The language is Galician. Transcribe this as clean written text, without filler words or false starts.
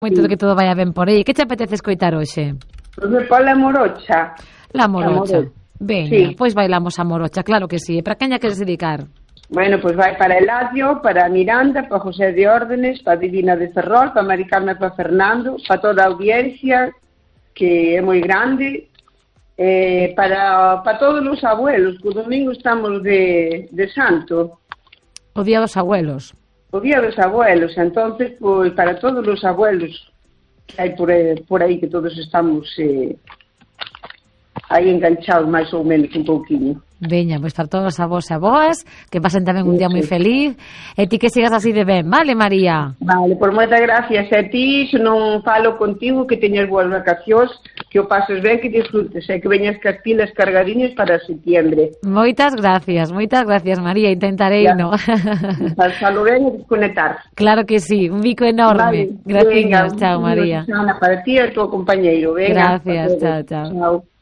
Moito de que todo vaya ben por aí. Que te apetece escoitar hoxe? Pois me pon la morocha. La morocha. Veña, Sí. pois bailamos a morocha, claro que sí. E para quen a queres dedicar? Bueno, pues vai para Eladio, para Miranda, para José de Órdenes, para Divina de Ferrol, para Mari Carmen, para Fernando, para toda a audiencia, que é moi grande, para todos os abuelos, que o domingo estamos de santo, O Día dos Abuelos. o día dos abuelos, entonces, pues, para todos os abuelos que hai por aí, que todos estamos aí enganchados máis ou menos un pouquinho. Veña, pois para todos os avós e aboas, que pasen tamén un día moi feliz, e ti que sigas así de ben, vale, María? Vale, por moitas gracias a ti, se non falo contigo, que teñas boas vacacións, que o pases ben, que disfrutes, e que veñas cas pilas cargadiñas para setembro. Moitas gracias, María, intentarei, no? Pasalo ben e desconectar. Claro que sí, un bico enorme. Vale, Gracias, chao, María. Para ti e o teu compañeiro. Venga, Gracias, chao. Chao.